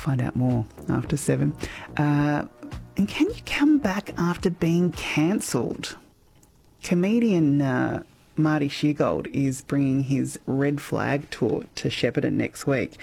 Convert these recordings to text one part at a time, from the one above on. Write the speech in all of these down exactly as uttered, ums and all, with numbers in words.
find out more after seven. Uh, and can you come back after being cancelled? Comedian uh, Marty Sheargold is bringing his Red Flag tour to Shepparton next week.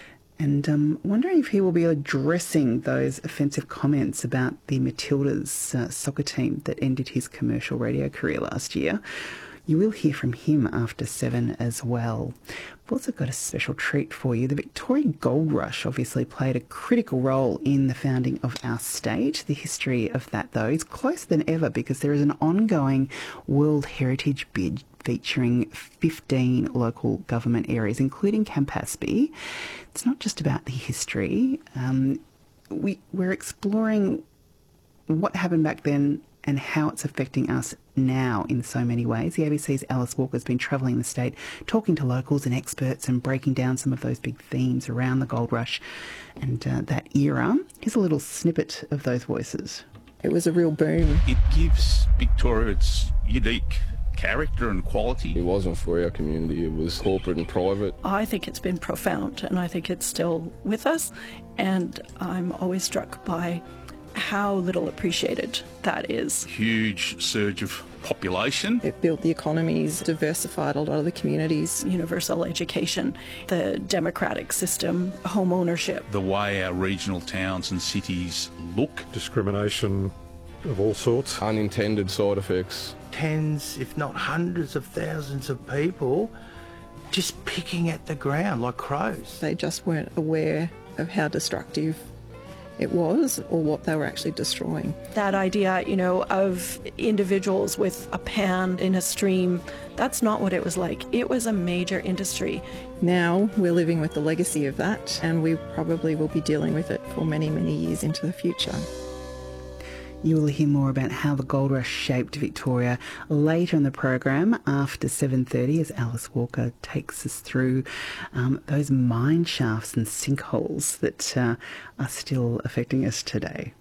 And um, wondering if he will be addressing those offensive comments about the Matildas uh, soccer team that ended his commercial radio career last year. You will hear from him after seven as well. We've also got a special treat for you. The Victorian Gold Rush obviously played a critical role in the founding of our state. The history of that, though, is closer than ever because there is an ongoing World Heritage bid featuring fifteen local government areas, including Campaspe. It's not just about the history. Um, we, we're exploring what happened back then and how it's affecting us now in so many ways. The A B C's Alice Walker has been travelling the state, talking to locals and experts and breaking down some of those big themes around the gold rush and uh, that era. Here's a little snippet of those voices. It was a real boom. It gives Victoria its unique character and quality. It wasn't for our community, it was corporate and private. I think it's been profound and I think it's still with us, and I'm always struck by how little appreciated that is. Huge surge of population. It built the economies, diversified a lot of the communities. Universal education, the democratic system, home ownership. The way our regional towns and cities look. Discrimination of all sorts. Unintended side effects. Tens, if not hundreds of thousands of people just picking at the ground like crows. They just weren't aware of how destructive it was or what they were actually destroying. That idea, you know, of individuals with a pan in a stream, that's not what it was like. It was a major industry. Now we're living with the legacy of that, and we probably will be dealing with it for many, many years into the future. You will hear more about how the gold rush shaped Victoria later in the program after seven thirty as Alice Walker takes us through um, those mine shafts and sinkholes that uh, are still affecting us today.